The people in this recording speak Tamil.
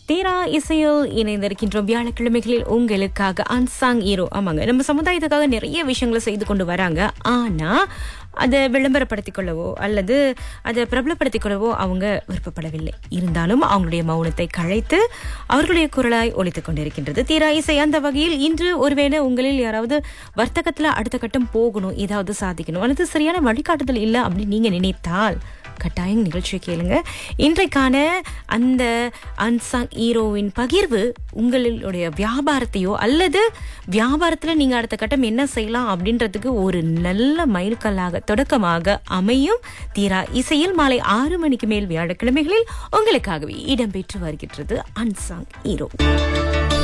தீரா இசையில் இணைந்திருக்கின்றோம். வியாழக்கிழமைகளில் உங்களுக்காக அன்சாங் ஹீரோ. ஆமாங்க, நம்ம சமுதாயத்துக்காக நிறைய விஷயங்களை செய்து கொண்டு வராங்க. ஆனா அதை விளம்பரப்படுத்திக் கொள்ளவோ அல்லது அதை பிரபலப்படுத்திக் கொள்ளவோ அவங்க விருப்பப்படவில்லை. இருந்தாலும் அவங்களுடைய மௌனத்தை களைத்து அவர்களுடைய குரலாய் ஒலித்துக் கொண்டிருக்கின்றது தீரா இசை. அந்த வகையில் இன்று ஒருவேளை உங்களில் யாராவது வர்த்தகத்துல அடுத்த கட்டம் போகணும், ஏதாவது சாதிக்கணும் அல்லது சரியான வழிகாட்டுதல் இல்லை அப்படின்னு நீங்க நினைத்தால் கட்டாயம் நிகழ்ச்சியை கேளுங்க. இன்றைக்கான அந்த அன்சாங் ஹீரோவின் பகிர்வு உங்களுடைய வியாபாரத்தையோ அல்லது வியாபாரத்துல நீங்க அடுத்த கட்டம் என்ன செய்யலாம் அப்படின்றதுக்கு ஒரு நல்ல மைல்கல்லாக தொடக்கமாக அமையும். தீரா இசையில் மாலை 6 மணிக்கு மேல் வியாழக்கிழமைகளில் உங்களுக்காகவே இடம்பெற்று வருகின்றது அன்சாங் ஹீரோ.